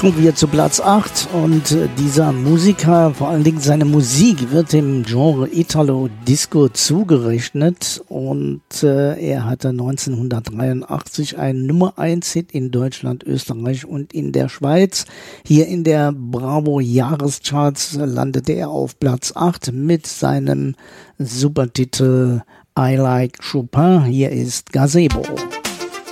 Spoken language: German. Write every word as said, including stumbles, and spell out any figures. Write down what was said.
kommen wir zu Platz acht und äh, dieser Musiker, vor allen Dingen seine Musik, wird dem Genre Italo-Disco zugerechnet und äh, er hatte neunzehnhundertdreiundachtzig einen Nummer eins Hit in Deutschland, Österreich und in der Schweiz. Hier in der Bravo Jahrescharts landete er auf Platz acht mit seinem Supertitel I Like Chopin. Hier ist Gazebo.